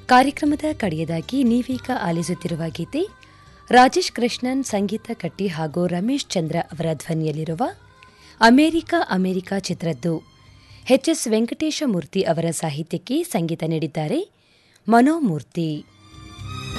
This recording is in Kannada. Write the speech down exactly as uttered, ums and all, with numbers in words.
ಕಾರ್ಯಕ್ರಮದ ಕಡೆಯದಾಗಿ ನೀವೀಗ ಆಲಿಸುತ್ತಿರುವ ಗೀತೆ ರಾಜೇಶ್ ಕೃಷ್ಣನ್ ಸಂಗೀತ ಕಟ್ಟಿ ಹಾಗೂ ರಮೇಶ್ ಚಂದ್ರ ಅವರ ಧ್ವನಿಯಲ್ಲಿರುವ America America ಚಿತ್ರದ್ದು. H S Venkatesha ಮೂರ್ತಿ ಅವರ ಸಾಹಿತ್ಯಕ್ಕೆ ಸಂಗೀತ ನೀಡಿದ್ದಾರೆ ಮನೋಮೂರ್ತಿ.